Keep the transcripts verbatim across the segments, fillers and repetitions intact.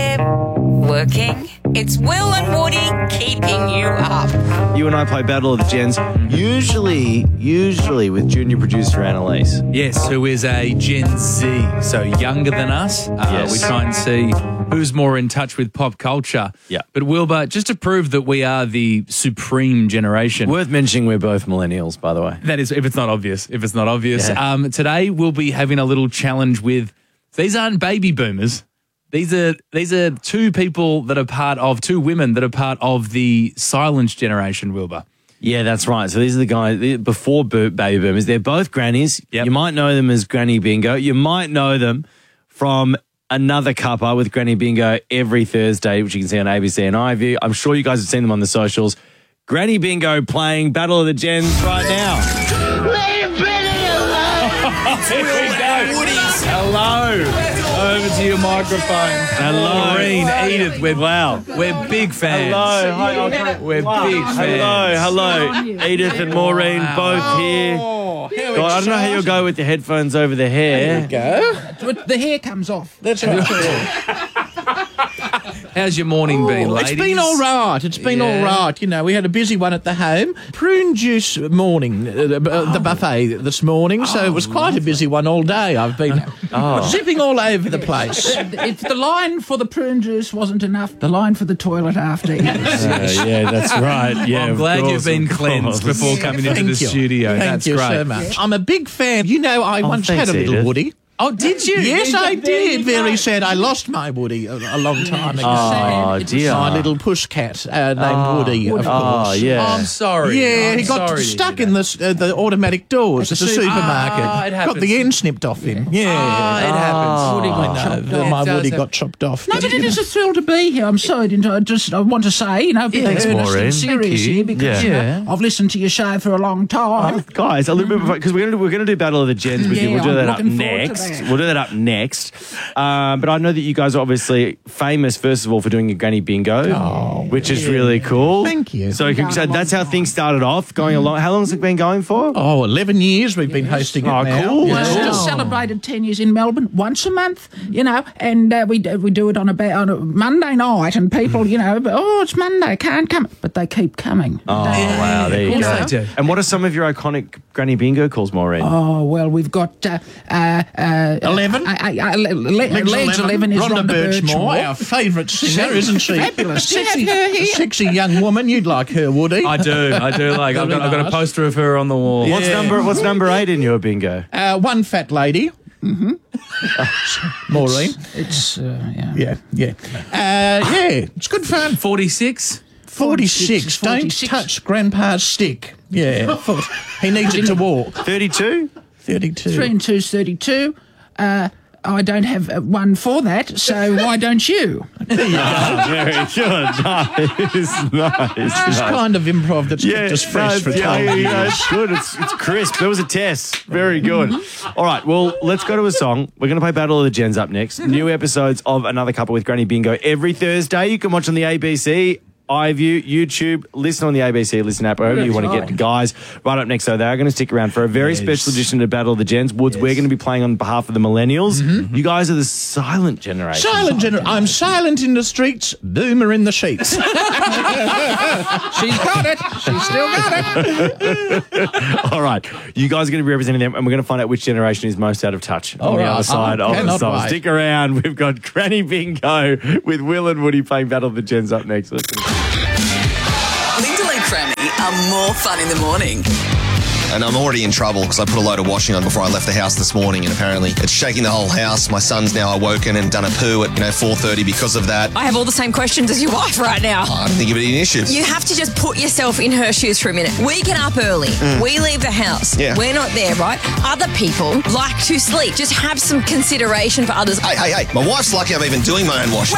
there working? It's Will and Woody keeping you up. You and I play Battle of the Gens, usually, usually with junior producer Annalise. Yes, who is a Gen Z, so younger than us. Uh, Yes. We try and see who's more in touch with pop culture. Yeah. But Wilbur, just to prove that we are the supreme generation. Worth mentioning we're both millennials, by the way. That is, if it's not obvious. If it's not obvious. Yeah. Um, today we'll be having a little challenge with, these aren't baby boomers. These are these are two people that are part of, two women that are part of the silent generation, Wilbur. Yeah, that's right. So these are the guys they're before bo- baby boomers. They're both grannies. Yep. You might know them as Granny Bingo. You might know them from Another Cuppa with Granny Bingo every Thursday, which you can see on A B C and iView. I'm sure you guys have seen them on the socials. Granny Bingo playing Battle of the Gens right now. Leave Benny alone! Here we go. Hello. Over to your microphone. Hello. Maureen, Edith, we're, Wow. we're big fans. Hello. Hi, okay. We're big fans. Hello, hello. Edith and Maureen both here. God, I don't know how you'll go with the headphones over the hair. Go. The hair comes off. That's right. How's your morning been, ladies? It's been all right. It's been Yeah. all right. You know, we had a busy one at the home. Prune juice morning, uh, the, uh, the buffet this morning, so it was quite a busy one all day. I've been zipping all over the place. If the line for the prune juice wasn't enough, the line for the toilet after. Uh, yeah, that's right. Yeah, I'm of glad course, you've been of cleansed course. before coming into Thank the you. studio. Thank That's you great. so much. I'm a big fan. You know, I once thanks, had a little Edith. Woody. Oh, did you? Yes, There I you- there you did. go. Very sad. I lost my Woody a, a long time ago. Oh, dear. My little push cat uh, named Woody, of Oh, course. yeah. I'm sorry. Yeah, I'm he got sorry to stuck hear in the uh, the automatic doors at the su- supermarket. Ah, it got happens. the end snipped off him. Yeah, Ah, it happens. Woody got I know. chopped the- off. My It does Woody happen. got chopped off. No, but it is a thrill to be here. I'm sorry, didn't I? Just I want to say, you know, be Thanks, earnest Maureen. and serious Thank you. here because Yeah. you know, I've listened to your show for a long time. Guys, a little bit because we're gonna do, we're gonna do Battle of the Gens with you. Yeah, We'll do I'm that up looking forward to next. that. We'll do that up next. Um, but I know that you guys are obviously famous, first of all, for doing a Granny Bingo, which is really cool. Thank you. So, so that's how things started off, going along. How long has it been going for? Oh, eleven years we've been hosting it Oh, now. cool. Yeah. Well, just celebrated ten years in Melbourne once a month, you know, and uh, we do, we do it on a, ba- on a Monday night, and people, you know, oh, it's Monday, can't come, but they keep coming. Oh, wow, there you Of go. course they do. And what are some of your iconic Granny Bingo calls, Maureen? Oh, well, we've got uh, uh, uh, Eleven? Uh, uh, uh, le- le- Legs eleven is Rhonda, Rhonda Birchmore, our favourite singer, isn't she? Fabulous. Sexy, You have her here. sexy young woman. You'd like her, Woody. I do. I do. Like I've got, I've got a poster of her on the wall. What's number What's number eight in your bingo? Uh, one fat lady. Mm-hmm. Maureen. It's, uh, yeah. Yeah, yeah. Uh, yeah, it's good fun. forty-six? forty-six. Don't forty-six. touch Grandpa's stick. Yeah. He needs it to walk. Thirty-two. thirty-two. Three and two's thirty-two. Uh, I don't have uh, one for that, so why don't you? Very good. Nice, nice, nice. It's kind of improv that's Yeah, just fresh no, for yeah, twelve yeah, years. yeah, it's good. It's, it's crisp. That was a test. Very good. All right, well, let's go to a song. We're going to play Battle of the Gens up next. New episodes of Another Cuppa with Granny Bingo every Thursday. You can watch on the A B C, iView, YouTube, listen on the A B C Listen app, wherever you want to get the guys. Right up next, though, they are going to stick around for a very special edition of Battle of the Gens. Woods, we're going to be playing on behalf of the millennials. You guys are the silent generation. Silent gener- I'm silent in the streets, boomer in the sheets. She's got it. She's still got it. All right, you guys are going to be representing them, and we're going to find out which generation is most out of touch on the right. other side I of the cannot song. wait. Stick around. We've got Granny Bingo with Will and Woody playing Battle of the Gens up next. Lyndall and Crammy are more fun in the morning. And I'm already in trouble because I put a load of washing on before I left the house this morning, and apparently it's shaking the whole house. My son's now awoken and done a poo at, you know, four thirty because of that. I have all the same questions as your wife right now. I don't think it'd be an issue. You have to just put yourself in her shoes for a minute. We get up early. We leave the house. Yeah. We're not there, right? Other people like to sleep. Just have some consideration for others. Hey, hey, hey, my wife's lucky I'm even doing my own washing.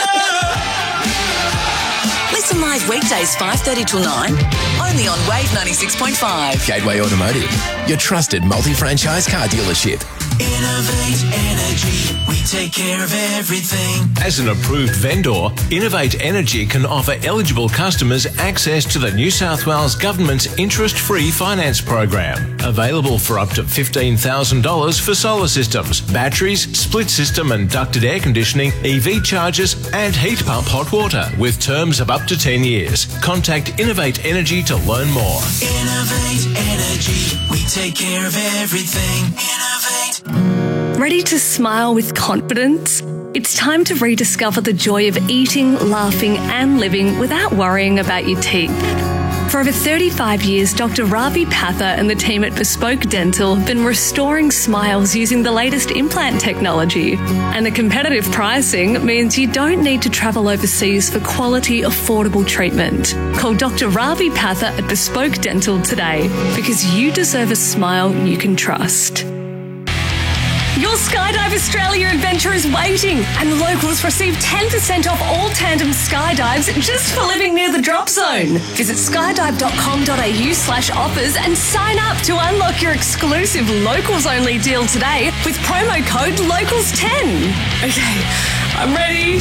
Listen live weekdays five thirty till nine, only on Wave ninety-six point five. Gateway Automotive, your trusted multi-franchise car dealership. Innovate Energy, we take care of everything. As an approved vendor, Innovate Energy can offer eligible customers access to the New South Wales Government's interest-free finance program. Available for up to fifteen thousand dollars for solar systems, batteries, split system and ducted air conditioning, E V chargers and heat pump hot water with terms of up to ten years. Contact Innovate Energy to learn more. Innovate Energy, we take care of everything. Innovate. Ready to smile with confidence? It's time to rediscover the joy of eating, laughing and living without worrying about your teeth. For over thirty-five years, Doctor Ravi Patha and the team at Bespoke Dental have been restoring smiles using the latest implant technology. And the competitive pricing means you don't need to travel overseas for quality, affordable treatment. Call Doctor Ravi Patha at Bespoke Dental today because you deserve a smile you can trust. Your Skydive Australia adventure is waiting, and locals receive ten percent off all tandem skydives just for living near the drop zone. Visit skydive.com.au slash offers and sign up to unlock your exclusive locals-only deal today with promo code locals ten. Okay, I'm ready.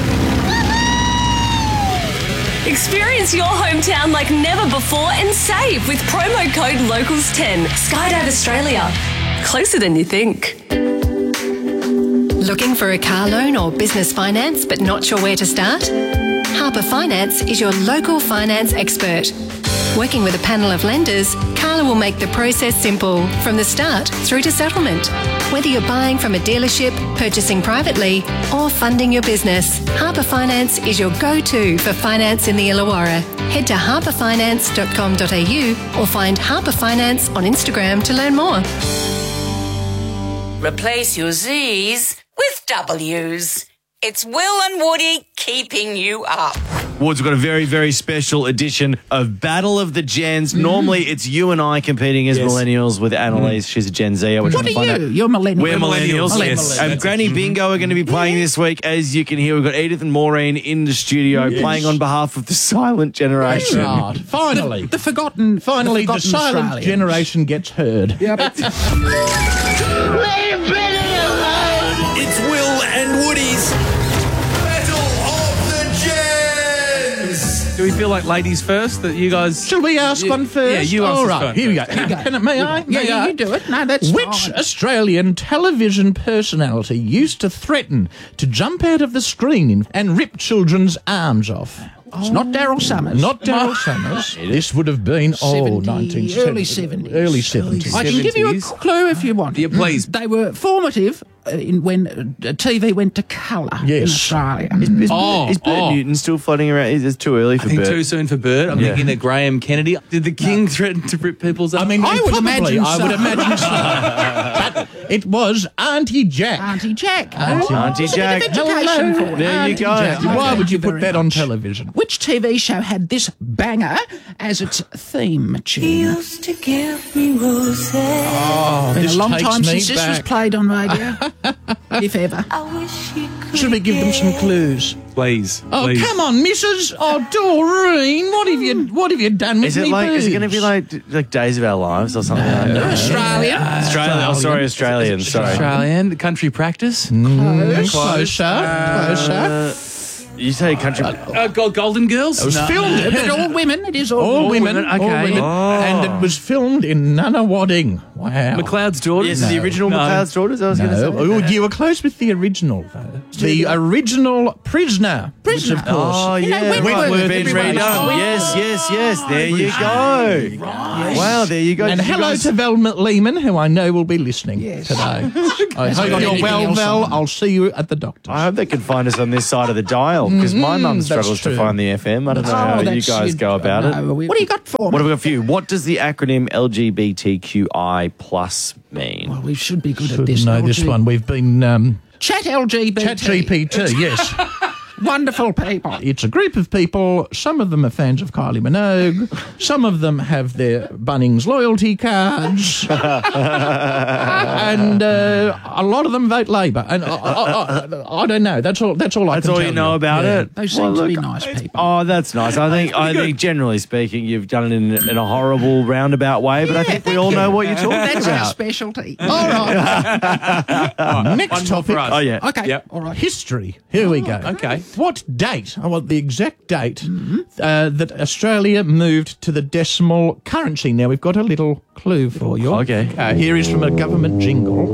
Experience your hometown like never before and save with promo code locals ten. Skydive Australia. Closer than you think. Looking for a car loan or business finance but not sure where to start? Harper Finance is your local finance expert. Working with a panel of lenders, Carla will make the process simple from the start through to settlement. Whether you're buying from a dealership, purchasing privately or funding your business, Harper Finance is your go-to for finance in the Illawarra. Head to harper finance dot com dot a u or find Harper Finance on Instagram to learn more. Replace your Z's with W's. It's Will and Woody keeping you up. Woods, we've got a very, very special edition of Battle of the Gens. Mm-hmm. Normally, it's you and I competing as Yes. millennials with Annalise. Mm. She's a Gen Z. What are you? You're millennial. We're millennials, Millennials. yes. Millennials. And Granny Bingo are going to be playing this week. As you can hear, we've got Edith and Maureen in the studio Yes. playing on behalf of the silent generation. Right. Finally. The forgotten. Finally, the the forgotten silent Australians. generation gets heard. Yep. Leave Billy alone! It's Will and Woody's Battle of the Gens. Do we feel like ladies first? That you guys. Shall we ask Yeah, one first? yeah, you ask All us right, first. here we go. Can it, may I? Yeah, May yeah, I? you do it. No, that's Which fine. Australian television personality used to threaten to jump out of the screen and rip children's arms off? It's not Daryl Summers. Not Daryl Summers. This would have been, oh, seventy, nineteen seventy. early seventies. Early seventies. I can give you a seventies. clue if you want. Yeah, please. They were formative uh, in when uh, T V went to colour in Yes. Australia. Is, Oh, is Bert oh. Newton still floating around? Is it too early for I think Bert? too soon for Bird. I'm Yeah. thinking of Graham Kennedy. Did the king threaten to rip people's arms? I mean, I would probably, imagine I so. would imagine so. But it was Auntie Jack. Auntie Jack. Auntie- Auntie It's a bit Jack. of education for you. There you Auntie go. Jack. Why Thank would you very put that on much. television? Which T V show had this banger as its theme tune? Used to give me roses. Oh, Been this a long takes time me since this was back. played on radio, if ever. I wish you could. Should we give them some clues? Please. Oh, please. come on, Missus Oh, Doreen, what have you what have you done with Is it me like? Is it going to boobs? be like like Days of Our Lives or something? like that? Australian. Australia. Oh, sorry, Australian. Sorry. Australian, the country practice. Close, closer, closer? You say country. Uh, Go- Golden Girls? It was No. filmed But all women, it is all, all women, women, all okay. women, Oh. and it was filmed in Nunawading. Wow. McLeod's Daughters? Yes, the original No. McLeod's Daughters. I was going to No, say. oh, you were close with the original, though. The original Prisoner. Prisoner. Which, of course. Oh, You know, yeah, Wentworth, right, we've been everyone redone. knows. Yes, yes, yes. There you go. Wow, there you go. And Did you hello guys- to Velma Lehman, who I know will be listening Yes. today. I Has hope got you're anything well, else Vel. on? I'll see you at the doctor's. I hope they can find us on this side of the dial because my mum that's struggles to true. find the F M. I don't know how you that's- guys go about it. no, we- What do you got for What me? have we got for you? What does the acronym L G B T Q I plus mean? Well, we should be good at Should this. know L G this one. We've been um, Chat L G B T. Chat G P T, yes. Wonderful people. It's a group of people. Some of them are fans of Kylie Minogue. Some of them have their Bunnings loyalty cards. and uh, a lot of them vote Labor. And I, I, I, I don't know. That's all That's all I That's can all tell you know about Yeah. it? They seem Well, to be look, nice people. Oh, that's nice. I think, I think generally speaking, you've done it in, in a horrible roundabout way, but I think we all know what you're talking That's our about. specialty. All right. Next topic. Oh, yeah. Okay. Yep. All right. History. Here we go. Okay. What date? I want the exact date uh, that Australia moved to the decimal currency. Now, we've got a little clue for you. Okay. Here is from a government jingle.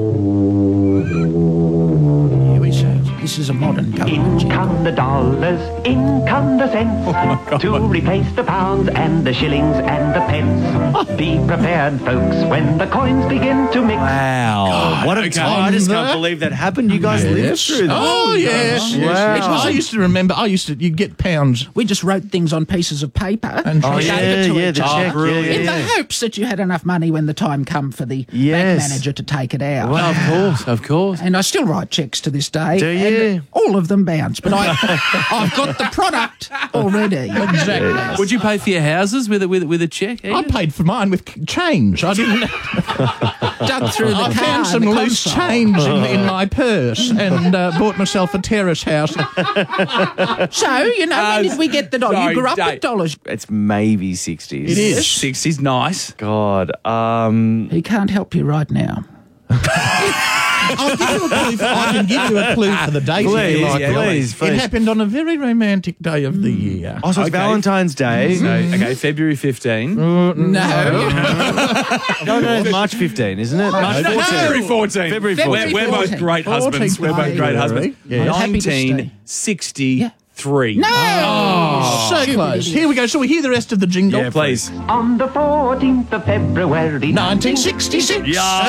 Here we go. This is a modern government. In come the dollars, in come the cents, to replace the pounds and the shillings and the pence. Be prepared, folks, when the coins begin to mix. Wow. What a okay. time. I just can't believe that happened. You guys lived through that. Oh, yes. Wow. yes. I used to remember, I used to, you'd get pounds. We just wrote things on pieces of paper And and Oh, gave yeah, it to yeah, each the other. check. Yeah, In yeah, the yeah. hopes that you had enough money when the time come for the Yes. bank manager to take it out. Well, of course, of course. And I still write checks to this day. Do you? And all of them bounce, but I, I've got the product already. Exactly. Would you pay for your houses with a, with, a- with a check? I paid for mine with c- change. I didn't. Dug through the I car found some and the loose console. change in, in my purse and uh, bought myself a terrace house. So, you know, when did we get the dollar? sorry, You grew up Dave. with dollars. It's maybe sixties. It is. sixties, nice. God. Um, He can't help you right now. I'll give you a clue. For, I can give you a clue for the date if Please, you like. yeah, please, It please. happened on a very romantic day of the year. oh, so it's Okay. Valentine's Day. So, okay, February fifteenth. No. No, no, it's March fifteenth, isn't it? March No, fourteenth. February fourteenth. February We're, fourteenth. we're both great husbands. We're both great husbands. Yeah. Happy to stay. nineteen sixty-three. No! So close. Here we go. Shall we hear the rest of the jingle? Yeah, please. On the fourteenth of February, nineteen sixty-six.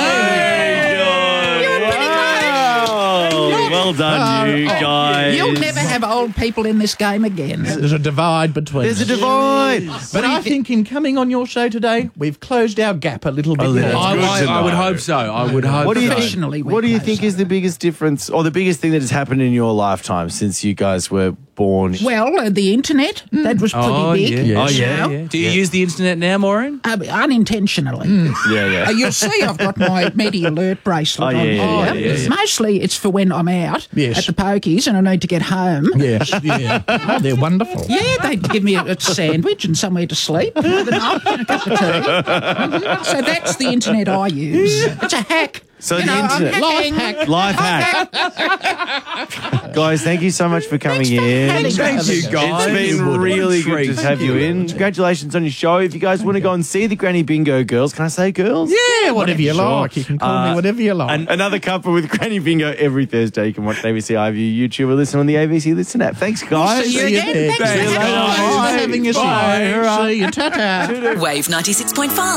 Wow. Well done, you guys. You'll never have old people in this game again. There's a divide between There's a us. divide. But I think in coming on your show today, we've closed our gap a little bit. little. more. I, Good I, to I would know. hope so. I would hope What do you so. think? Professionally, we're What do you closer. think is the biggest difference, or the biggest thing that has happened in your lifetime since you guys were born? Well, uh, the internet, that was pretty Oh, big. yeah. Yes. Oh, you yeah, know. yeah. Do you use the internet now, Maureen? Uh, unintentionally. Yeah, yeah. Uh, you'll see I've got my Media Alert bracelet Oh, yeah, on yeah, here. yeah, yeah, yeah. Mostly it's for when I'm out Yes. at the pokies and I need to get home. Yes, yeah. Oh, they're wonderful. Yeah, they give me a, a sandwich and somewhere to sleep for the night and a cup of tea. So that's the internet I use. It's a hack. So You the know, I'm internet. hacking. Life hack. Guys, thank you so much for coming Thanks for in. having Thank us. you, guys. It's been What a really good treat. to have you in. Congratulations on your show. If you guys want to go and see the Granny Bingo girls, can I say girls? Yeah, whatever you Sure. like. You can call Uh, me whatever you like. And another couple with Granny Bingo every Thursday. You can watch A B C iView, YouTube, or listen on the A B C Listen app. Thanks, guys. See you again. there. Thanks for See you having later. us. Thanks for having us. Bye. See you. Ta-ta. Wave ninety-six point five.